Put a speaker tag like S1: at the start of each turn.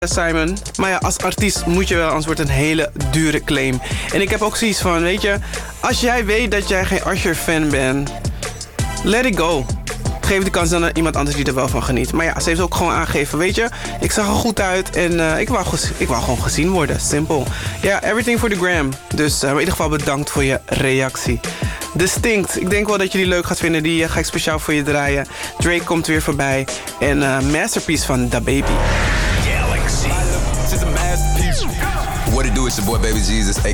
S1: Simon. Maar ja, als artiest moet je wel, anders wordt het een hele dure claim. En ik heb ook zoiets van, weet je, als jij weet dat jij geen Usher-fan bent, let it go. Geef de kans dan aan iemand anders die er wel van geniet. Maar ja, ze heeft ook gewoon aangegeven, weet je, ik zag er goed uit en ik wou gewoon gezien worden. Simpel. Ja, everything for the gram. Dus in ieder geval bedankt voor je reactie. Distinct. Ik denk wel dat je die leuk gaat vinden. Die ga ik speciaal voor je draaien. Drake komt weer voorbij. En Masterpiece van Da Baby.
S2: Galaxy. What it do, it's your boy Baby Jesus,